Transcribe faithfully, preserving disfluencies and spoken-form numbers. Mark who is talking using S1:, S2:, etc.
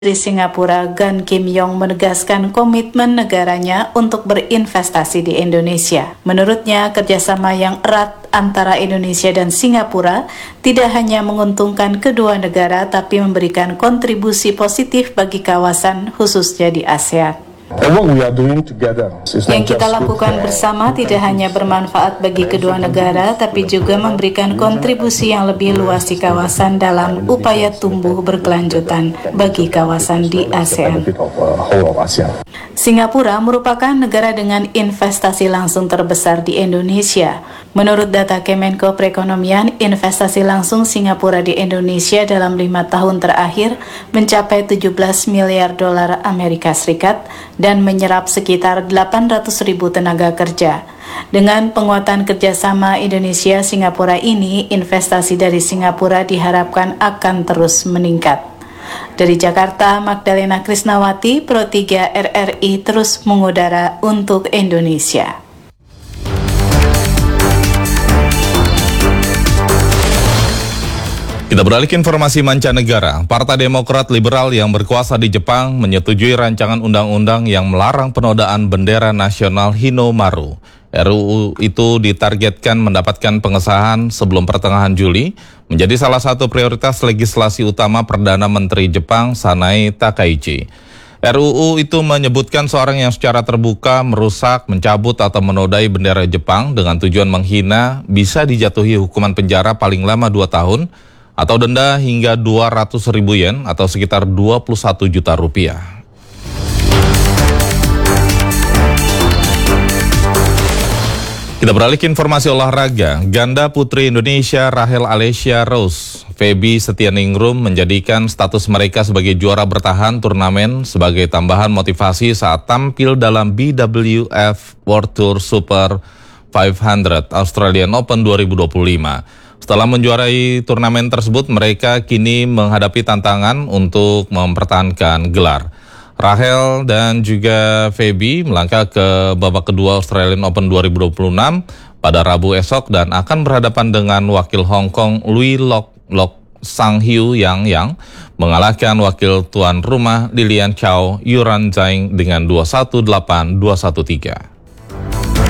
S1: Menteri Singapura Gan Kim Yong menegaskan komitmen negaranya untuk berinvestasi di Indonesia. Menurutnya, kerjasama yang erat antara Indonesia dan Singapura tidak hanya menguntungkan kedua negara, tapi memberikan kontribusi positif bagi kawasan, khususnya di ASEAN. Yang kita lakukan bersama tidak hanya bermanfaat bagi kedua negara, tapi juga memberikan kontribusi yang lebih luas di kawasan dalam upaya tumbuh berkelanjutan bagi kawasan di ASEAN. Singapura merupakan negara dengan investasi langsung terbesar di Indonesia. Menurut data Kemenko Perekonomian, investasi langsung Singapura di Indonesia dalam lima tahun terakhir mencapai tujuh belas miliar dolar Amerika Serikat dan menyerap sekitar delapan ratus ribu tenaga kerja. Dengan penguatan kerjasama Indonesia-Singapura ini, investasi dari Singapura diharapkan akan terus meningkat. Dari Jakarta, Magdalena Krisnawati, Pro tiga R R I terus mengudara untuk Indonesia.
S2: Kita beralih ke informasi mancanegara. Partai Demokrat Liberal yang berkuasa di Jepang menyetujui rancangan undang-undang yang melarang penodaan bendera nasional Hinomaru. R U U itu ditargetkan mendapatkan pengesahan sebelum pertengahan Juli, menjadi salah satu prioritas legislasi utama Perdana Menteri Jepang Sanae Takaichi. R U U itu menyebutkan seorang yang secara terbuka merusak, mencabut atau menodai bendera Jepang dengan tujuan menghina bisa dijatuhi hukuman penjara paling lama dua tahun, atau denda hingga dua ratus ribu yen atau sekitar dua puluh satu juta rupiah. Kita beralih ke informasi olahraga. Ganda putri Indonesia Rachel Alessia Rose, Feby Setianingrum menjadikan status mereka sebagai juara bertahan turnamen sebagai tambahan motivasi saat tampil dalam B W F World Tour Super lima ratus Australian Open dua ribu dua puluh lima. Setelah menjuarai turnamen tersebut, mereka kini menghadapi tantangan untuk mempertahankan gelar. Rachel dan juga Feby melangkah ke babak kedua Australian Open dua ribu dua puluh enam pada Rabu esok dan akan berhadapan dengan wakil Hong Kong Louis Lok Lok Sang Hiu Yang Yang mengalahkan wakil tuan rumah Lilian Chow Yuran Zhang dengan dua satu delapan, dua satu tiga.